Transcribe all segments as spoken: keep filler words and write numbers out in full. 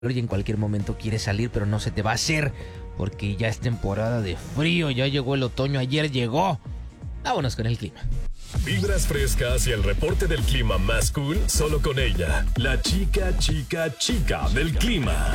y en cualquier momento quieres salir, pero no se te va a hacer porque ya es temporada de frío, ya llegó el otoño, ayer llegó. Vámonos con el clima. Vibras frescas y el reporte del clima más cool solo con ella, la chica, chica, chica del clima.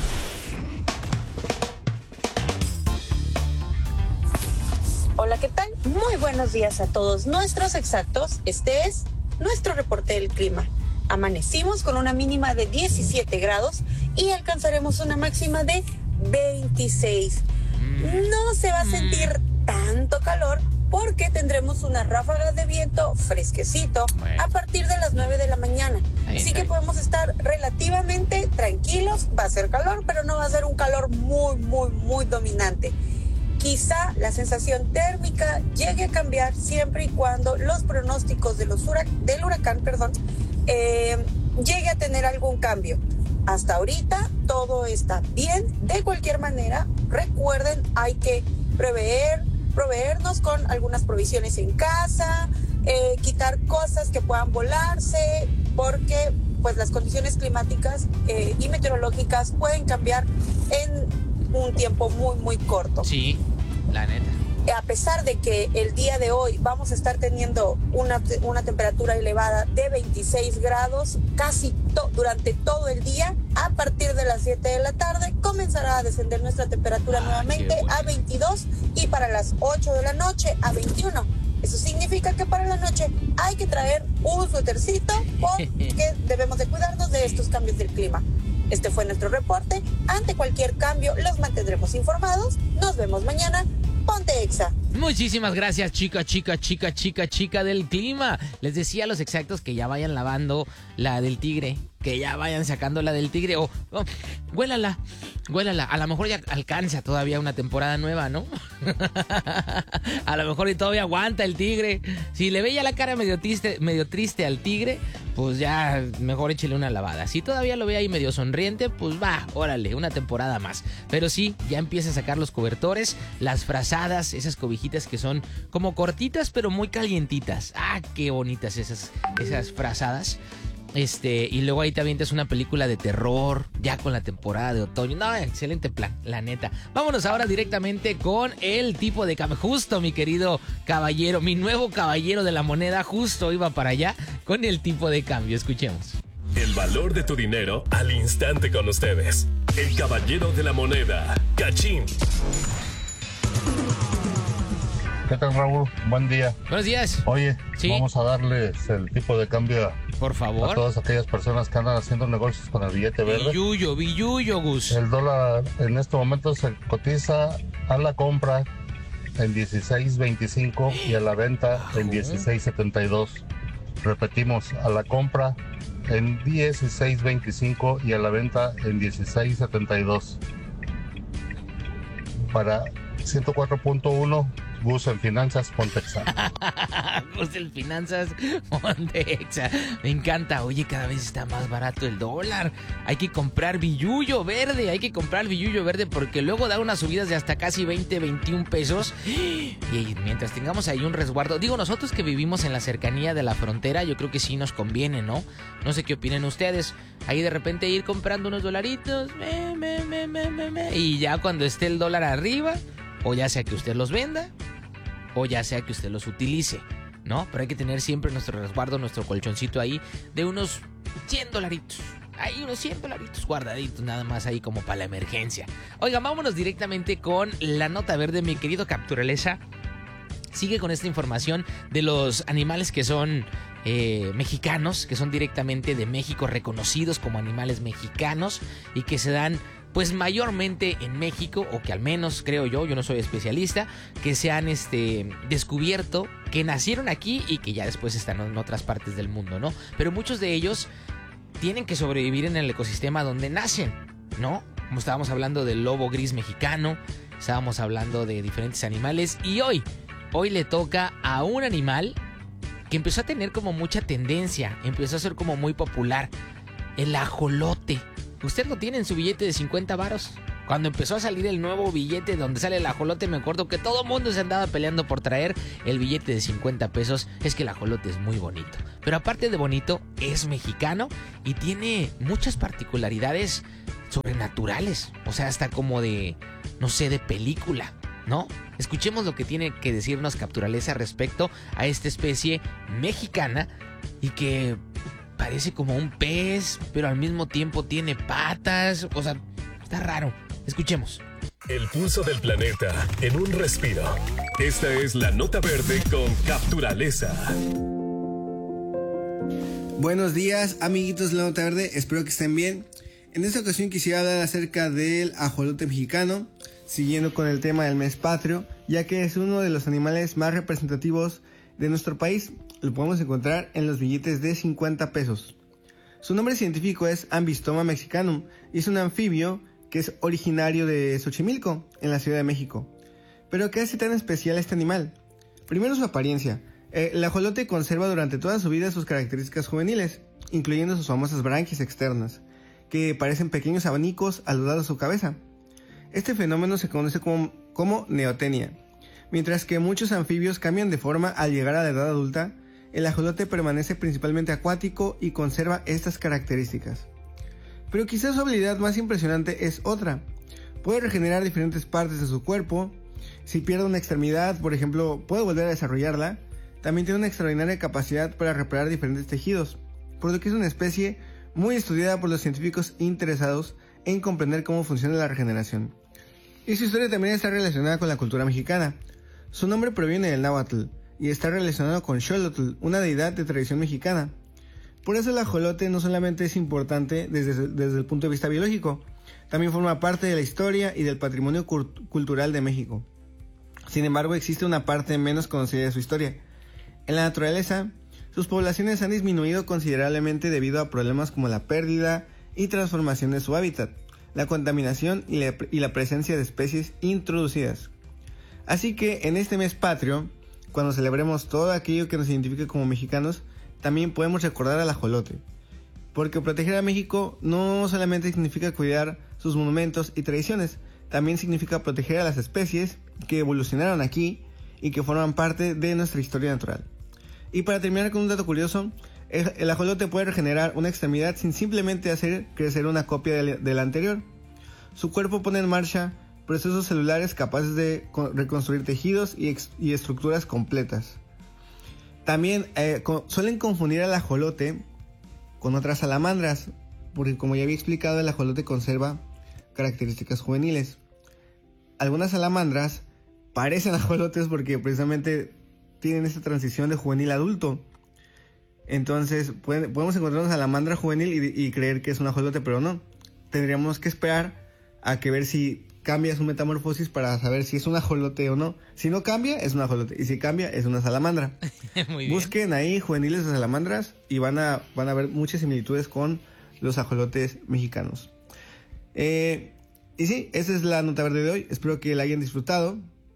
Hola, ¿qué tal? Muy buenos días a todos nuestros exactos. Este es nuestro reporte del clima. Amanecimos con una mínima de diecisiete grados y alcanzaremos una máxima de veintiséis. No se va a sentir tanto calor porque tendremos unas ráfagas de viento fresquecito a partir de las nueve de la mañana. Así que podemos estar relativamente tranquilos. Va a ser calor, pero no va a ser un calor muy, muy, muy dominante. Quizá la sensación térmica llegue a cambiar siempre y cuando los pronósticos de los hurac- del huracán perdón, eh, llegue a tener algún cambio. Hasta ahorita todo está bien. De cualquier manera, recuerden, hay que prever, proveernos con algunas provisiones en casa, eh, quitar cosas que puedan volarse, porque pues las condiciones climáticas eh, y meteorológicas pueden cambiar en un tiempo muy, muy corto. Sí, la neta. A pesar de que el día de hoy vamos a estar teniendo una, una temperatura elevada de veintiséis grados casi to- durante todo el día, a partir de las siete de la tarde comenzará a descender nuestra temperatura ah, nuevamente bueno. a veintidós y para las ocho de la noche a veintiuno. Eso significa que para la noche hay que traer un suétercito porque debemos de cuidarnos de estos cambios del clima. Este fue nuestro reporte. Ante cualquier cambio los mantendremos informados. Nos vemos mañana. Ponte Exa. Muchísimas gracias, chica, chica, chica, chica, chica del clima. Les decía a los exactos que ya vayan lavando la del tigre, que ya vayan sacando la del tigre. O, oh, huélala, huélala. A lo mejor ya alcanza todavía una temporada nueva, ¿no? A lo mejor y todavía aguanta el tigre. Si le veía la cara medio triste, medio triste al tigre, pues ya mejor échele una lavada. Si todavía lo ve ahí medio sonriente, pues va, órale, una temporada más. Pero sí, ya empieza a sacar los cobertores, las frazadas, esas cobijitas que son como cortitas pero muy calientitas. Ah, qué bonitas esas, esas frazadas. Este, y luego ahí te avientas una película de terror, ya con la temporada de otoño. No, excelente plan, la neta. Vámonos ahora directamente con el tipo de cambio. Justo, mi querido caballero, mi nuevo caballero de la moneda, justo iba para allá con el tipo de cambio. Escuchemos. El valor de tu dinero al instante con ustedes. El caballero de la moneda, Cachín. ¿Qué tal, Raúl? Buen día. Buenos días. Oye, ¿Sí? Vamos a darles el tipo de cambio a, por favor, a todas aquellas personas que andan haciendo negocios con el billete verde. Billuyo, billuyo, Gus. El dólar en este momento se cotiza a la compra en dieciséis veinticinco y a la venta en dieciséis setenta y dos. Repetimos, a la compra en dieciséis veinticinco y a la venta en dieciséis setenta y dos. Para ciento cuatro punto uno, Gus en Finanzas, Ponte Exa. Gus en Finanzas, Ponte Exa. Me encanta. Oye, cada vez está más barato el dólar. Hay que comprar billuyo verde. Hay que comprar billuyo verde porque luego da unas subidas de hasta casi veinte, veintiún pesos. Y mientras tengamos ahí un resguardo. Digo, nosotros que vivimos en la cercanía de la frontera, yo creo que sí nos conviene, ¿no? No sé qué opinen ustedes. Ahí de repente ir comprando unos dolaritos. Me, me, me, me, me, me, y ya cuando esté el dólar arriba, o ya sea que usted los venda, o ya sea que usted los utilice, ¿no? Pero hay que tener siempre nuestro resguardo, nuestro colchoncito ahí de unos cien dolaritos. Hay unos cien dolaritos guardaditos nada más ahí como para la emergencia. Oiga, vámonos directamente con la nota verde, mi querido Capturaleza. Sigue con esta información de los animales que son eh, mexicanos, que son directamente de México, reconocidos como animales mexicanos y que se dan pues mayormente en México, o que al menos creo yo, yo no soy especialista, que se han este, descubierto, que nacieron aquí y que ya después están en otras partes del mundo, ¿no? Pero muchos de ellos tienen que sobrevivir en el ecosistema donde nacen, ¿no? Como estábamos hablando del lobo gris mexicano, estábamos hablando de diferentes animales y hoy, hoy le toca a un animal que empezó a tener como mucha tendencia, empezó a ser como muy popular, el ajolote. ¿Usted lo tiene en su billete de cincuenta varos? Cuando empezó a salir el nuevo billete donde sale el ajolote, me acuerdo que todo el mundo se andaba peleando por traer el billete de cincuenta pesos. Es que el ajolote es muy bonito. Pero aparte de bonito, es mexicano y tiene muchas particularidades sobrenaturales, o sea, hasta como de, no sé, de película, ¿no? Escuchemos lo que tiene que decirnos Capturaleza respecto a esta especie mexicana y que parece como un pez, pero al mismo tiempo tiene patas, o sea, está raro. Escuchemos. El pulso del planeta en un respiro. Esta es la Nota Verde con Capturaleza. Buenos días, amiguitos de la Nota Verde, espero que estén bien. En esta ocasión quisiera hablar acerca del ajolote mexicano, siguiendo con el tema del mes patrio, ya que es uno de los animales más representativos de nuestro país. Lo podemos encontrar en los billetes de cincuenta pesos. Su nombre científico es Ambystoma mexicanum y es un anfibio que es originario de Xochimilco, en la Ciudad de México. ¿Pero qué hace tan especial este animal? Primero su apariencia. El ajolote conserva durante toda su vida sus características juveniles, incluyendo sus famosas branquias externas, que parecen pequeños abanicos a los lados de su cabeza. Este fenómeno se conoce como, como neotenia. Mientras que muchos anfibios cambian de forma al llegar a la edad adulta, el ajolote permanece principalmente acuático y conserva estas características. Pero quizás su habilidad más impresionante es otra. Puede regenerar diferentes partes de su cuerpo. Si pierde una extremidad, por ejemplo, puede volver a desarrollarla. También tiene una extraordinaria capacidad para reparar diferentes tejidos, por lo que es una especie muy estudiada por los científicos interesados en comprender cómo funciona la regeneración. Y su historia también está relacionada con la cultura mexicana. Su nombre proviene del náhuatl y está relacionado con Xolotl, una deidad de tradición mexicana. Por eso el ajolote no solamente es importante desde, desde el punto de vista biológico, también forma parte de la historia y del patrimonio cult- cultural de México. Sin embargo, existe una parte menos conocida de su historia. En la naturaleza, sus poblaciones han disminuido considerablemente debido a problemas como la pérdida y transformación de su hábitat, la contaminación y la, y la presencia de especies introducidas. Así que en este mes patrio, cuando celebremos todo aquello que nos identifique como mexicanos, también podemos recordar al ajolote. Porque proteger a México no solamente significa cuidar sus monumentos y tradiciones, también significa proteger a las especies que evolucionaron aquí y que forman parte de nuestra historia natural. Y para terminar con un dato curioso, el, el ajolote puede regenerar una extremidad sin simplemente hacer crecer una copia de, de la anterior. Su cuerpo pone en marcha procesos celulares capaces de reconstruir tejidos y, ex, y estructuras completas. También eh, con, suelen confundir al ajolote con otras salamandras, porque como ya había explicado, el ajolote conserva características juveniles. Algunas salamandras parecen ajolotes porque precisamente tienen esta transición de juvenil a adulto. Entonces pueden, podemos encontrar una salamandra juvenil y, y creer que es un ajolote, pero no. Tendríamos que esperar a que ver si cambia su metamorfosis para saber si es un ajolote o no. Si no cambia, es un ajolote. Y si cambia, es una salamandra. Muy bien. Busquen ahí juveniles de salamandras y van a, van a ver muchas similitudes con los ajolotes mexicanos. Eh, y sí, esa es la nota verde de hoy. Espero que la hayan disfrutado.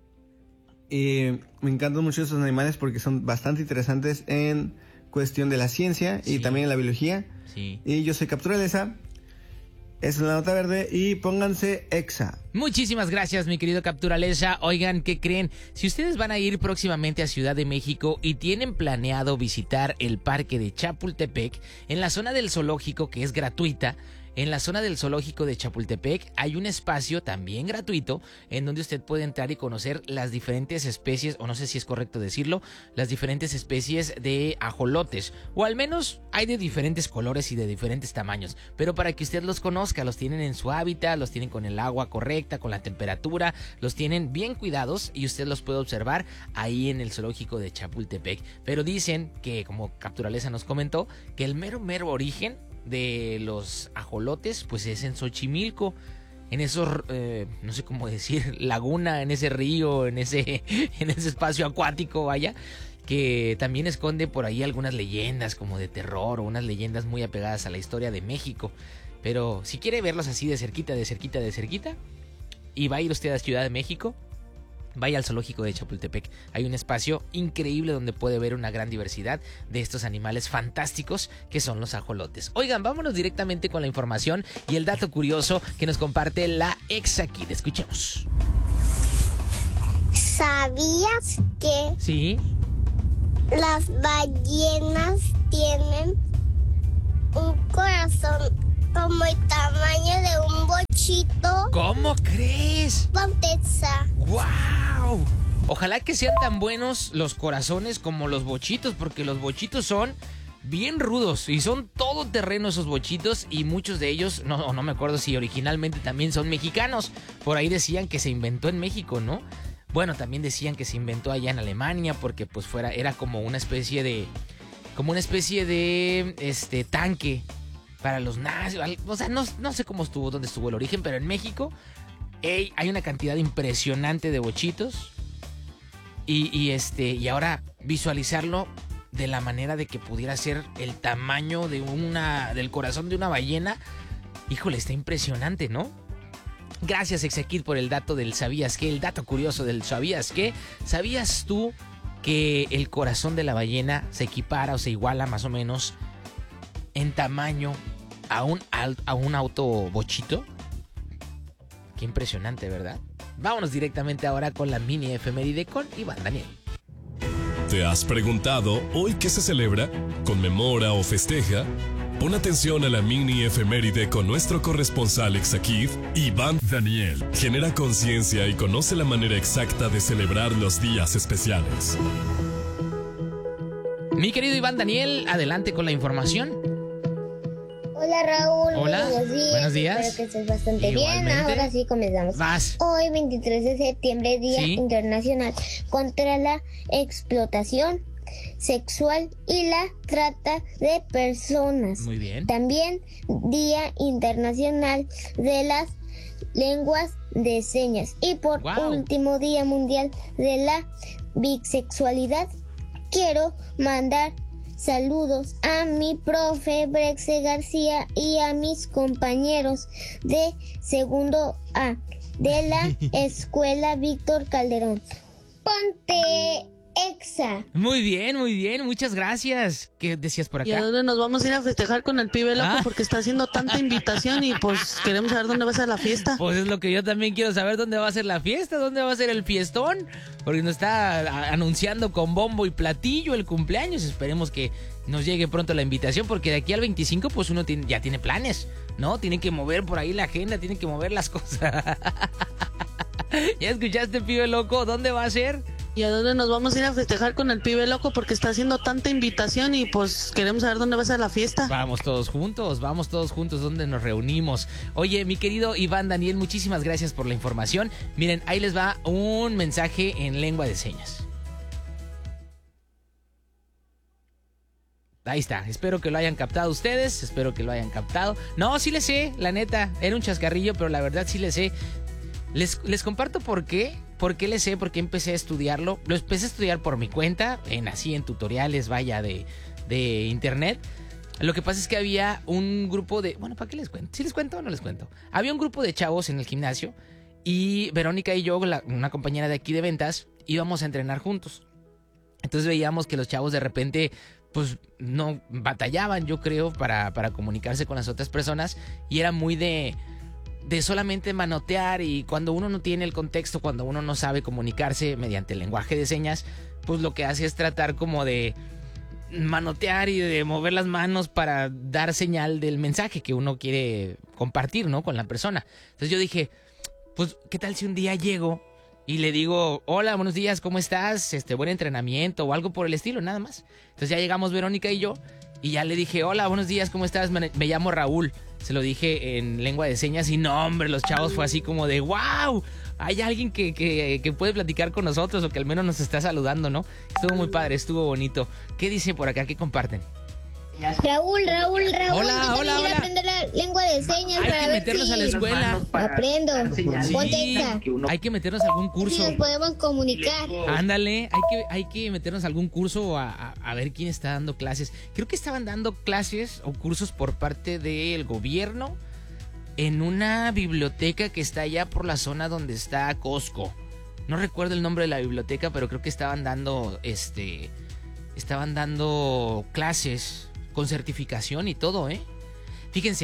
Eh, me encantan mucho estos animales porque son bastante interesantes en cuestión de la ciencia y sí, también en la biología. Sí. Y yo soy Capturaleza. Esa es la nota verde y pónganse exa. Muchísimas gracias, mi querido Capturaleza. Oigan, ¿qué creen? Si ustedes van a ir próximamente a Ciudad de México y tienen planeado visitar el parque de Chapultepec, en la zona del zoológico, que es gratuita, en la zona del zoológico de Chapultepec hay un espacio también gratuito en donde usted puede entrar y conocer las diferentes especies, o no sé si es correcto decirlo, las diferentes especies de ajolotes, o al menos hay de diferentes colores y de diferentes tamaños, pero para que usted los conozca, los tienen en su hábitat, los tienen con el agua correcta, con la temperatura, los tienen bien cuidados y usted los puede observar ahí en el zoológico de Chapultepec. Pero dicen que, como Capturaleza nos comentó, que el mero mero origen de los ajolotes pues es en Xochimilco, en esos, eh, no sé cómo decir, laguna, en ese río, en ese, en ese espacio acuático, vaya, que también esconde por ahí algunas leyendas como de terror o unas leyendas muy apegadas a la historia de México. Pero si quiere verlos así de cerquita, de cerquita, de cerquita, y va a ir usted a Ciudad de México, vaya al zoológico de Chapultepec. Hay un espacio increíble donde puede ver una gran diversidad de estos animales fantásticos que son los ajolotes. Oigan, vámonos directamente con la información y el dato curioso que nos comparte la Exakid. Escuchemos. ¿Sabías que sí, las ballenas tienen un corazón como el tamaño de un bochito. ¿Cómo crees? Contesta. ¡Wow! Ojalá que sean tan buenos los corazones como los bochitos, porque los bochitos son bien rudos y son todo terreno esos bochitos, y muchos de ellos, no, no me acuerdo si originalmente también son mexicanos. Por ahí decían que se inventó en México, ¿no? Bueno, también decían que se inventó allá en Alemania porque pues fuera, era como una especie de, como una especie de este tanque para los nazis. O sea, no, no sé cómo estuvo, dónde estuvo el origen, pero en México hey, hay una cantidad impresionante de bochitos. Y, y este, y ahora visualizarlo de la manera de que pudiera ser el tamaño de una, del corazón de una ballena. Híjole, está impresionante, ¿no? Gracias, Exekid, por el dato del ¿sabías qué? El dato curioso del ¿sabías qué? ¿Sabías tú que el corazón de la ballena se equipara o se iguala más o menos en tamaño a un, a un auto bochito? Qué impresionante, ¿verdad? Vámonos directamente ahora con la mini efeméride con Iván Daniel. ¿Te has preguntado hoy qué se celebra? ¿Conmemora o festeja? Pon atención a la mini efeméride con nuestro corresponsal Exekid, Iván Daniel. Genera conciencia y conoce la manera exacta de celebrar los días especiales. Mi querido Iván Daniel, adelante con la información. Hola Raúl, Hola, buenos días. buenos días. Espero que estés bastante Igualmente. bien. Ahora sí comenzamos. Vas. Hoy, veintitrés de septiembre, Día Sí. Internacional contra la Explotación Sexual y la Trata de Personas. Muy bien. También Día Internacional de las Lenguas de Señas. Y por Wow. último, Día Mundial de la Bisexualidad. Quiero mandar saludos a mi profe Brexe García y a mis compañeros de segundo A de la Escuela Víctor Calderón. Ponte Exa. Muy bien, muy bien, muchas gracias. ¿Qué decías por ¿Y a acá? dónde nos vamos a ir a festejar con el pibe loco? Ah. Porque está haciendo tanta invitación y pues queremos saber dónde va a ser la fiesta. Pues es lo que yo también quiero saber, dónde va a ser la fiesta, dónde va a ser el fiestón, porque nos está a- anunciando con bombo y platillo el cumpleaños. Esperemos que nos llegue pronto la invitación, porque de aquí al veinticinco pues uno tiene- ya tiene planes, ¿no? Tiene que mover por ahí la agenda, tiene que mover las cosas. ¿Ya escuchaste, pibe loco? ¿Dónde va a ser? ¿Y a dónde nos vamos a ir a festejar con el pibe loco? Porque está haciendo tanta invitación y pues queremos saber dónde va a ser la fiesta. Vamos todos juntos, vamos todos juntos donde nos reunimos. Oye, mi querido Iván Daniel, muchísimas gracias por la información. Miren, ahí les va un mensaje en lengua de señas. Ahí está, espero que lo hayan captado ustedes, espero que lo hayan captado. No, sí le sé, la neta, era un chascarrillo, pero la verdad sí le sé. Les, les comparto por qué, por qué le sé, por qué empecé a estudiarlo. Lo empecé a estudiar por mi cuenta, en así en tutoriales, vaya, de, de internet. Lo que pasa es que había un grupo de... Bueno, ¿para qué les cuento? ¿Sí les cuento o no les cuento? Había un grupo de chavos en el gimnasio y Verónica y yo, la- una compañera de aquí de ventas, íbamos a entrenar juntos. Entonces veíamos que los chavos de repente pues no batallaban, yo creo, para, para comunicarse con las otras personas, y era muy de, de solamente manotear, y cuando uno no tiene el contexto, cuando uno no sabe comunicarse mediante el lenguaje de señas, pues lo que hace es tratar como de manotear y de mover las manos para dar señal del mensaje que uno quiere compartir, ¿no? Con la persona. Entonces yo dije, pues, ¿qué tal si un día llego y le digo, hola, buenos días, ¿cómo estás? Este, buen entrenamiento o algo por el estilo, nada más. Entonces ya llegamos Verónica y yo, y ya le dije, hola, buenos días, ¿cómo estás? Me, me llamo Raúl. Se lo dije en lengua de señas y no, hombre, los chavos fue así como de, wow, hay alguien que, que, que puede platicar con nosotros o que al menos nos está saludando, ¿no? Estuvo muy padre, estuvo bonito. ¿Qué dicen por acá? ¿Qué comparten? Raúl, Raúl, Raúl. Hola, yo hola, también quiero hola. aprender la lengua de señas Hay para que ver meternos si a la escuela. aprendo. Ponte Exa. Hay que meternos a algún Si curso. nos podemos comunicar. Ándale, hay que, hay que meternos a algún curso a, a, a ver quién está dando clases. Creo que estaban dando clases o cursos por parte del gobierno en una biblioteca que está allá por la zona donde está Costco. No recuerdo el nombre de la biblioteca, pero creo que estaban dando, este, estaban dando clases con certificación y todo, ¿eh? Fíjense,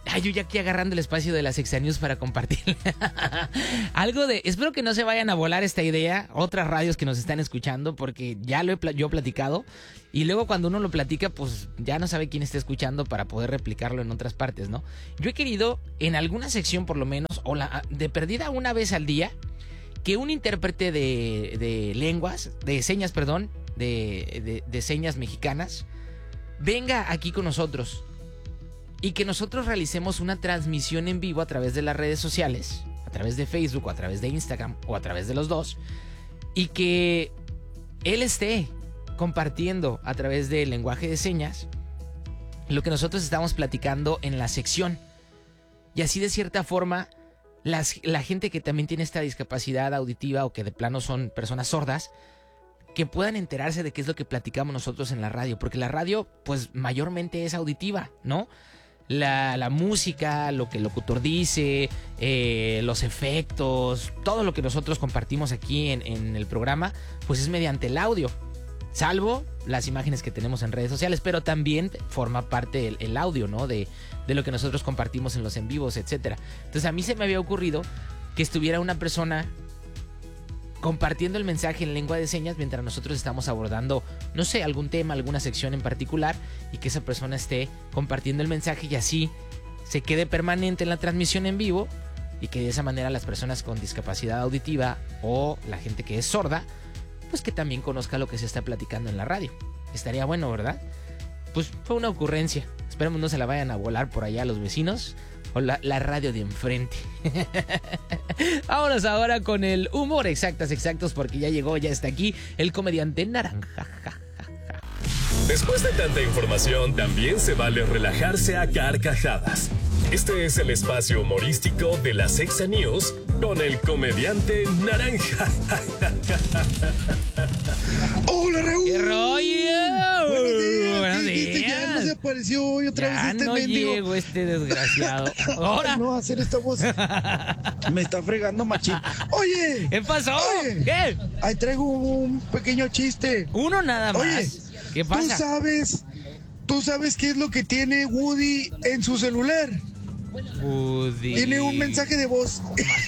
Ay, yo ya aquí agarrando el espacio de las Exanews para compartir algo de... Espero que no se vayan a volar esta idea, otras radios que nos están escuchando, porque ya lo he pl- yo platicado, y luego cuando uno lo platica, pues ya no sabe quién está escuchando para poder replicarlo en otras partes, ¿no? Yo he querido, en alguna sección por lo menos, o la, de perdida una vez al día, que un intérprete de, de lenguas, de señas, perdón, de, de, de señas mexicanas, venga aquí con nosotros. Y que nosotros realicemos una transmisión en vivo a través de las redes sociales, a través de Facebook o a través de Instagram o a través de los dos. Y que él esté compartiendo a través del lenguaje de señas lo que nosotros estamos platicando en la sección. Y así de cierta forma, las, la gente que también tiene esta discapacidad auditiva o que de plano son personas sordas, que puedan enterarse de qué es lo que platicamos nosotros en la radio. Porque la radio, pues mayormente es auditiva, ¿no? La, la música, lo que el locutor dice, eh, los efectos, todo lo que nosotros compartimos aquí en, en el programa, pues es mediante el audio, salvo las imágenes que tenemos en redes sociales, pero también forma parte el, el audio, ¿no? De, de lo que nosotros compartimos en los en vivos, etcétera. Entonces a mí se me había ocurrido que estuviera una persona compartiendo el mensaje en lengua de señas mientras nosotros estamos abordando, no sé, algún tema, alguna sección en particular, y que esa persona esté compartiendo el mensaje y así se quede permanente en la transmisión en vivo, y que de esa manera las personas con discapacidad auditiva o la gente que es sorda, pues que también conozca lo que se está platicando en la radio. Estaría bueno, ¿verdad? Pues fue una ocurrencia. Esperemos no se la vayan a volar por allá a los vecinos o la, la radio de enfrente. Vámonos ahora con el humor exactas, exactos, porque ya llegó, ya está aquí el comediante Naranja. Después de tanta información, también se vale relajarse a carcajadas. Este es el espacio humorístico de las Exanews con el comediante Naranja. ¡Hola, Raúl! ¡Qué rollo! Buenos días. Buenos ¿Qué dijiste? días. Ya no se apareció hoy otra Ya vez este no mendigo. llego este desgraciado. Ahora. Ay, no hacer esta voz. Me está fregando machín. Oye. ¿Qué pasó? Oye, ¿Qué? Ahí traigo un pequeño chiste. Uno nada más. Oye, ¿qué ¿tú pasa? sabes, tú sabes qué es lo que tiene Woody en su celular? Woody. Tiene un mensaje de voz.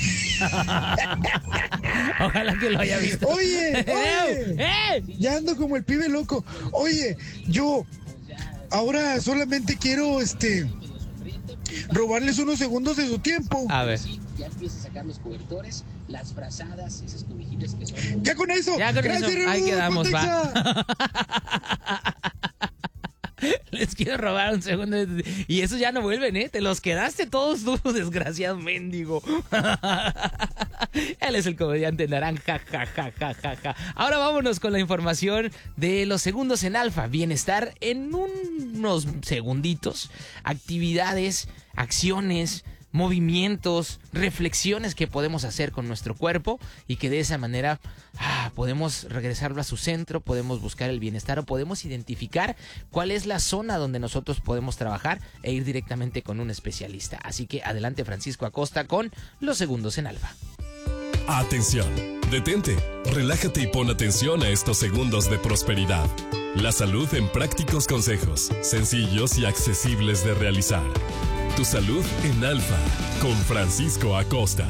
Ojalá que lo haya visto. Oye, oye. ¡Eh! Ya ando como el pibe loco. Oye, yo ahora solamente quiero, este, robarles unos segundos de su tiempo. A ver. Ya empieza a sacar los cobertores, las frazadas, esas cobijitas que son... Ya con eso. Ya con Gracias, eso. Raúl, Ahí quedamos, Pontexa. va. Les quiero robar un segundo. Y esos ya no vuelven, ¿eh? Te los quedaste todos tú, desgraciado mendigo. Él es el comediante Naranja. Ja, ja, ja, ja, ja. Ahora vámonos con la información de los segundos en alfa. Bienestar en unos segunditos. Actividades, acciones, movimientos, reflexiones que podemos hacer con nuestro cuerpo y que de esa manera ah, podemos regresarlo a su centro, podemos buscar el bienestar o podemos identificar cuál es la zona donde nosotros podemos trabajar e ir directamente con un especialista. Así que adelante, Francisco Acosta, con los segundos en alfa. Atención, detente, relájate y pon atención a estos segundos de prosperidad. La salud en prácticos consejos, sencillos y accesibles de realizar. Tu salud en alfa, con Francisco Acosta.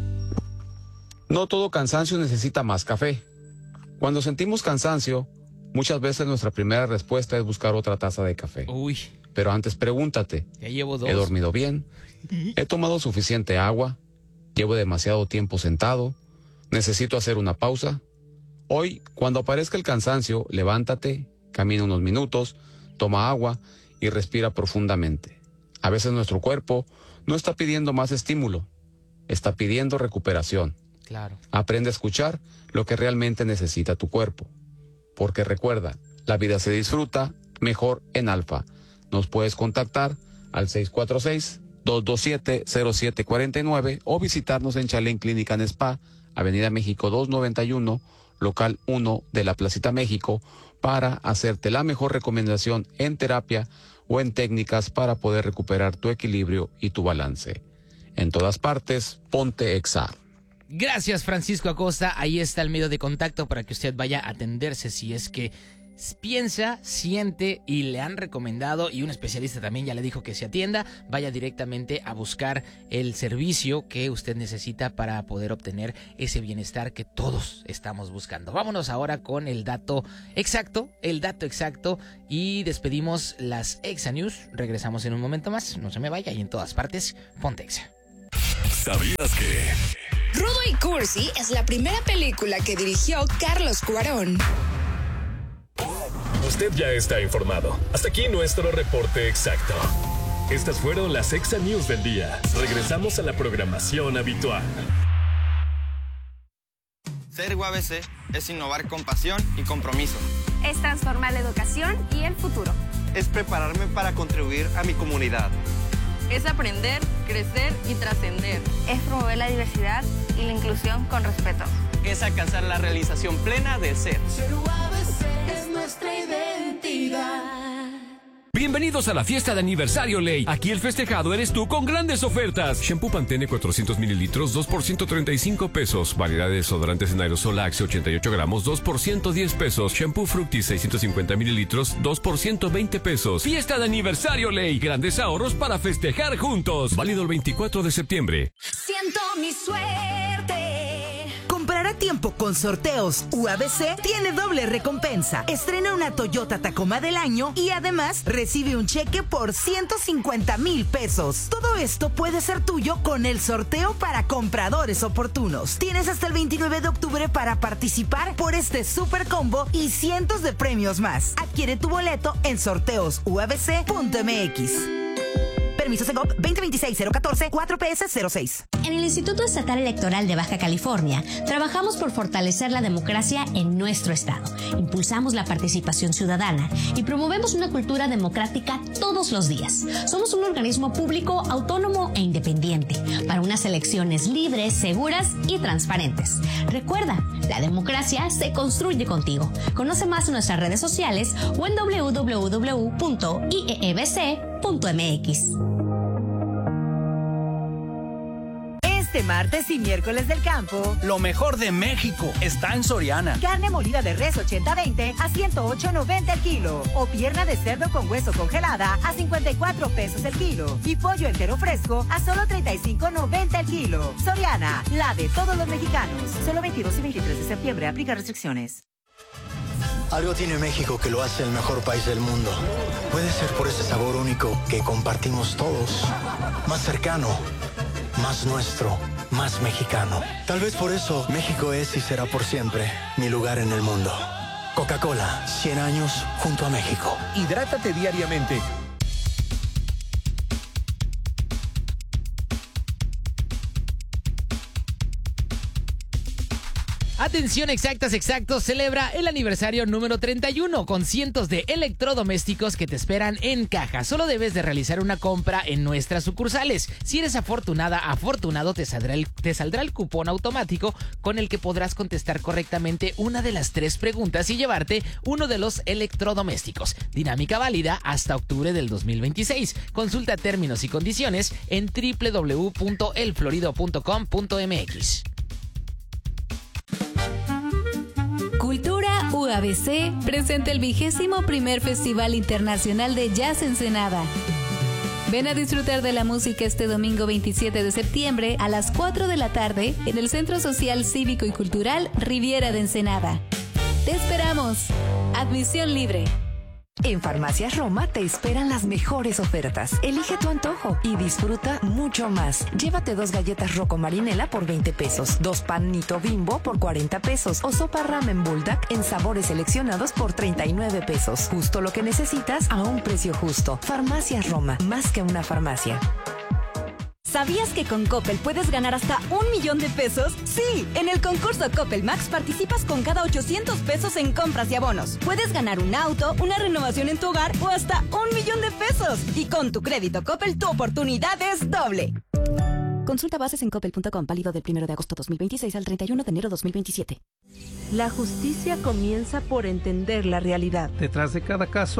No todo cansancio necesita más café. Cuando sentimos cansancio, muchas veces nuestra primera respuesta es buscar otra taza de café. Uy. Pero antes pregúntate, Ya llevo dos. ¿he dormido bien? ¿He tomado suficiente agua? ¿Llevo demasiado tiempo sentado? ¿Necesito hacer una pausa? Hoy, cuando aparezca el cansancio, levántate, camina unos minutos, toma agua y respira profundamente. A veces nuestro cuerpo no está pidiendo más estímulo, está pidiendo recuperación. Claro. Aprende a escuchar lo que realmente necesita tu cuerpo. Porque recuerda, la vida se disfruta mejor en alfa. Nos puedes contactar al seis cuatro seis, dos dos siete, cero siete cuatro nueve o visitarnos en Chalén Clínica en Spa, Avenida México doscientos noventa y uno, local uno de la Placita México, para hacerte la mejor recomendación en terapia o en técnicas para poder recuperar tu equilibrio y tu balance. En todas partes, ponte Exa. Gracias, Francisco Acosta. Ahí está el medio de contacto para que usted vaya a atenderse si es que piensa, siente y le han recomendado, y un especialista también ya le dijo que se atienda, vaya directamente a buscar el servicio que usted necesita para poder obtener ese bienestar que todos estamos buscando. Vámonos ahora con el dato exacto, el dato exacto, y despedimos las Exa News. Regresamos en un momento más, no se me vaya, y en todas partes, ponte Exa. ¿Sabías que? Rudo y Cursi es la primera película que dirigió Carlos Cuarón. Usted ya está informado. Hasta aquí nuestro reporte exacto. Estas fueron las Exa News del día. Regresamos a la programación habitual. Ser U A B C es innovar con pasión y compromiso. Es transformar la educación y el futuro. Es prepararme para contribuir a mi comunidad. Es aprender, crecer y trascender. Es promover la diversidad y la inclusión con respeto. Es alcanzar la realización plena de ser. Ser U A B C es nuestra identidad. Bienvenidos a la fiesta de aniversario Ley. Aquí el festejado eres tú con grandes ofertas. Shampoo Pantene cuatrocientos mililitros, dos por ciento treinta y cinco pesos. Variedad de desodorantes en aerosol Axe ochenta y ocho gramos, dos por ciento diez pesos. Shampoo Fructis seiscientos cincuenta mililitros, dos por ciento veinte pesos. Fiesta de aniversario Ley. Grandes ahorros para festejar juntos. Válido el veinticuatro de septiembre. Siento mi suerte. Comprar a tiempo con Sorteos U A B C tiene doble recompensa. Estrena una Toyota Tacoma del año y además recibe un cheque por ciento cincuenta mil pesos. Todo esto puede ser tuyo con el sorteo para compradores oportunos. Tienes hasta el veintinueve de octubre para participar por este super combo y cientos de premios más. Adquiere tu boleto en sorteos u a b c punto m x. Permiso Segov veinte veintiséis cero catorce cuatro P S cero seis. En el Instituto Estatal Electoral de Baja California trabajamos por fortalecer la democracia en nuestro estado. Impulsamos la participación ciudadana y promovemos una cultura democrática todos los días. Somos un organismo público, autónomo e independiente para unas elecciones libres, seguras y transparentes. Recuerda, la democracia se construye contigo. Conoce más en nuestras redes sociales o en w w w punto i e e b c punto m x. Este martes y miércoles del campo, lo mejor de México está en Soriana. Carne molida de res ochenta veinte a ciento ocho noventa el kilo. O pierna de cerdo con hueso congelada a cincuenta y cuatro pesos el kilo. Y pollo entero fresco a solo treinta y cinco noventa el kilo. Soriana, la de todos los mexicanos. Solo veintidós y veintitrés de septiembre. Aplica restricciones. Algo tiene México que lo hace el mejor país del mundo. Puede ser por ese sabor único que compartimos todos. Más cercano, más nuestro, más mexicano. Tal vez por eso México es y será por siempre mi lugar en el mundo. Coca-Cola, cien años junto a México. Hidrátate diariamente. Atención, exactas, exactos, celebra el aniversario número treinta y uno con cientos de electrodomésticos que te esperan en caja. Solo debes de realizar una compra en nuestras sucursales. Si eres afortunada, afortunado, te saldrá el, te saldrá el cupón automático con el que podrás contestar correctamente una de las tres preguntas y llevarte uno de los electrodomésticos. Dinámica válida hasta octubre del dos mil veintiséis. Consulta términos y condiciones en w w w punto el florido punto com punto m x. Cultura U A B C presenta el vigésimo primer Festival Internacional de Jazz Ensenada. Ven a disfrutar de la música este domingo veintisiete de septiembre a las cuatro de la tarde en el Centro Social Cívico y Cultural Riviera de Ensenada. ¡Te esperamos! Admisión libre. En Farmacias Roma te esperan las mejores ofertas. Elige tu antojo y disfruta mucho más. Llévate dos galletas Rocco Marinela por veinte pesos, dos panito Bimbo por cuarenta pesos o sopa ramen Bulldog en sabores seleccionados por treinta y nueve pesos. Justo lo que necesitas a un precio justo. Farmacias Roma, más que una farmacia. ¿Sabías que con Coppel puedes ganar hasta un millón de pesos? ¡Sí! En el concurso Coppel Max participas con cada ochocientos pesos en compras y abonos. Puedes ganar un auto, una renovación en tu hogar o hasta un millón de pesos. Y con tu crédito Coppel, tu oportunidad es doble. Consulta bases en coppel punto com, válido del primero de agosto dos mil veintiséis al treinta y uno de enero dos mil veintisiete. La justicia comienza por entender la realidad. Detrás de cada caso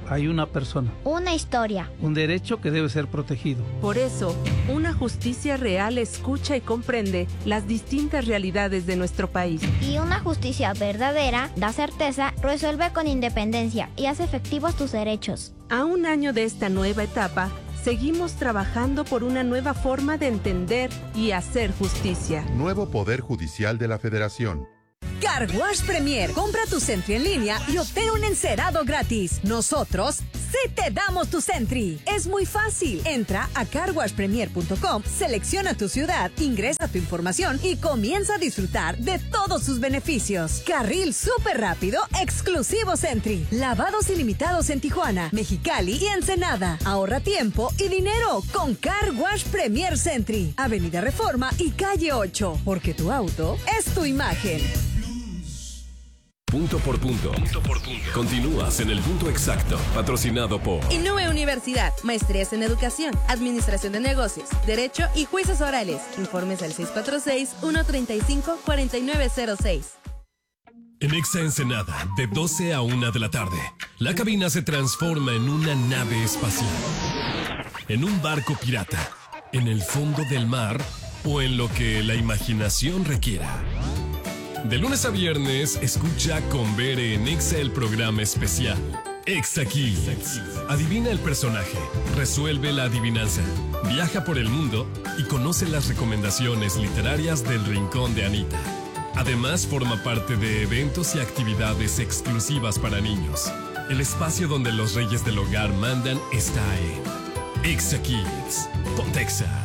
hay una persona. Una historia. Un derecho que debe ser protegido. Por eso, una justicia real escucha y comprende las distintas realidades de nuestro país. Y una justicia verdadera da certeza, resuelve con independencia y hace efectivos tus derechos. A un año de esta nueva etapa, seguimos trabajando por una nueva forma de entender y hacer justicia. Nuevo Poder Judicial de la Federación. Car Wash Premier. Compra tu Sentry en línea y obtén un encerado gratis. Nosotros sí te damos tu Sentry. Es muy fácil. Entra a car wash premier punto com, selecciona tu ciudad, ingresa tu información y comienza a disfrutar de todos sus beneficios. Carril súper rápido, exclusivo Sentry. Lavados ilimitados en Tijuana, Mexicali y Ensenada. Ahorra tiempo y dinero con Car Wash Premier Sentry. Avenida Reforma y Calle ocho. Porque tu auto es tu imagen. Punto por punto. Punto por punto. Continúas en el punto exacto. Patrocinado por Innove Universidad. Maestrías en Educación, Administración de Negocios, Derecho y Juicios Orales. Informes al seis cuatro seis, uno tres cinco, cuatro nueve cero seis. En Exa Ensenada, de doce a una de la tarde, la cabina se transforma en una nave espacial, en un barco pirata, en el fondo del mar o en lo que la imaginación requiera. De lunes a viernes, escucha con Bere en Exa el programa especial Exa Kids. Adivina el personaje, resuelve la adivinanza, viaja por el mundo y conoce las recomendaciones literarias del Rincón de Anita. Además, forma parte de eventos y actividades exclusivas para niños. El espacio donde los reyes del hogar mandan está en Exa Kids. Ponte Exa.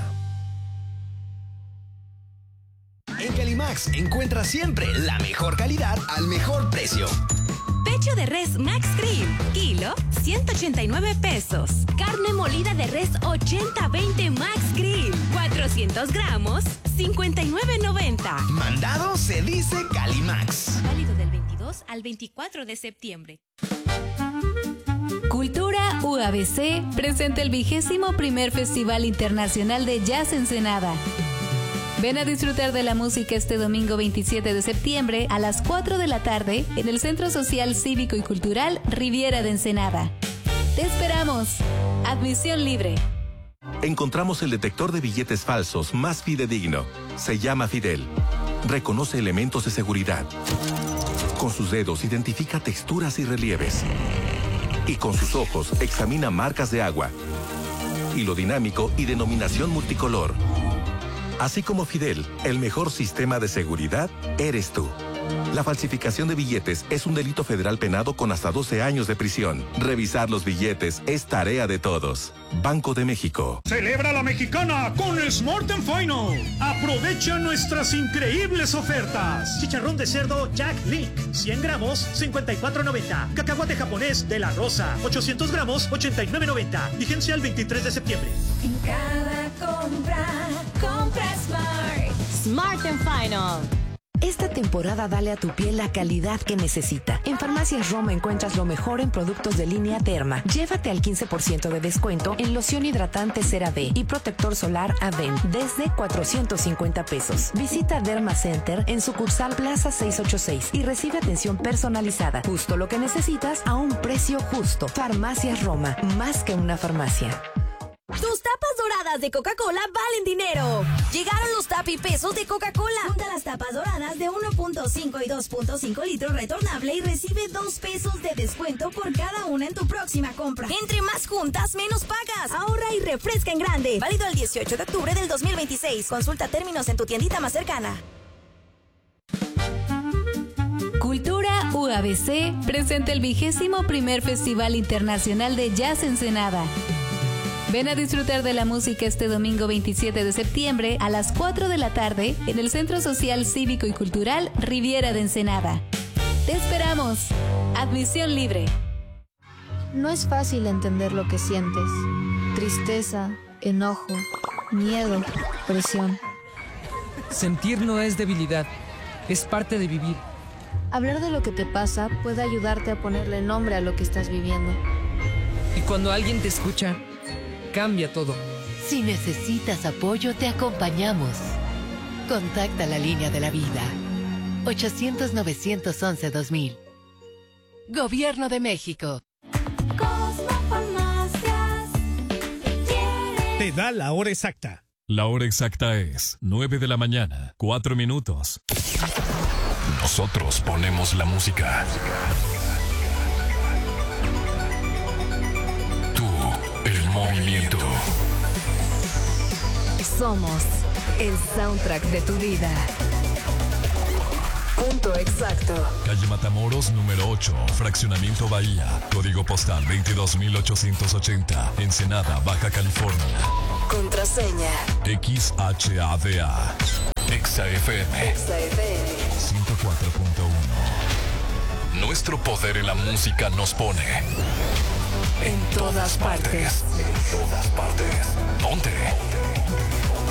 En Calimax encuentras siempre la mejor calidad al mejor precio. Pecho de res Max Cream, kilo, ciento ochenta y nueve pesos. Carne molida de res ochenta veinte Max Cream, cuatrocientos gramos, cincuenta y nueve noventa. Mandado se dice Calimax. Válido del veintidós al veinticuatro de septiembre. Cultura U A B C presenta el vigésimo primer Festival Internacional de Jazz Ensenada. Ven a disfrutar de la música este domingo veintisiete de septiembre a las cuatro de la tarde en el Centro Social Cívico y Cultural Riviera de Ensenada. ¡Te esperamos! Admisión libre. Encontramos el detector de billetes falsos más fidedigno. Se llama Fidel. Reconoce elementos de seguridad. Con sus dedos identifica texturas y relieves. Y con sus ojos examina marcas de agua. Hilo dinámico y denominación multicolor. Así como Fidel, el mejor sistema de seguridad eres tú. La falsificación de billetes es un delito federal penado con hasta doce años de prisión. Revisar los billetes es tarea de todos. Banco de México. Celebra la mexicana con Smart and Final. Aprovecha nuestras increíbles ofertas. Chicharrón de cerdo Jack Link, cien gramos, cincuenta y cuatro noventa. Cacahuate japonés de La Rosa, ochocientos gramos, ochenta y nueve noventa. Vigencia el veintitrés de septiembre. En cada compra, compra Smart. Smart and Final. Esta temporada dale a tu piel la calidad que necesita. En Farmacias Roma encuentras lo mejor en productos de línea Derma. Llévate al quince por ciento de descuento en loción hidratante CeraVe y protector solar Aven desde cuatrocientos cincuenta pesos. Visita Derma Center en sucursal Plaza seiscientos ochenta y seis y recibe atención personalizada. Justo lo que necesitas a un precio justo. Farmacias Roma, más que una farmacia. Tus tapas doradas de Coca-Cola valen dinero. Llegaron los tapipesos de Coca-Cola. Junta las tapas doradas de uno punto cinco y dos punto cinco litros retornable y recibe dos pesos de descuento por cada una en tu próxima compra. Entre más juntas, menos pagas. Ahorra y refresca en grande. Válido el dieciocho de octubre del dos mil veintiséis. Consulta términos en tu tiendita más cercana. Cultura U A B C presenta el vigésimo primer Festival Internacional de Jazz Ensenada. Ven a disfrutar de la música este domingo veintisiete de septiembre a las cuatro de la tarde en el Centro Social Cívico y Cultural Riviera de Ensenada. ¡Te esperamos! Admisión libre. No es fácil entender lo que sientes. Tristeza, enojo, miedo, presión. Sentir no es debilidad, es parte de vivir. Hablar de lo que te pasa puede ayudarte a ponerle nombre a lo que estás viviendo. Y cuando alguien te escucha, cambia todo. Si necesitas apoyo, te acompañamos. Contacta la línea de la vida. ochocientos, novecientos once, dos mil. Gobierno de México. Cosas te da la hora exacta. La hora exacta es nueve de la mañana, cuatro minutos. Nosotros ponemos la música. Tú, el movimiento. Somos el soundtrack de tu vida. Punto exacto. Calle Matamoros, número ocho, Fraccionamiento Bahía. Código postal veintidós mil ochocientos ochenta. Ensenada, Baja California. Contraseña. X H A D A. Exa F M. Exa F M. ciento cuatro punto uno. Nuestro poder en la música nos pone en todas partes. En todas partes. ¿Dónde?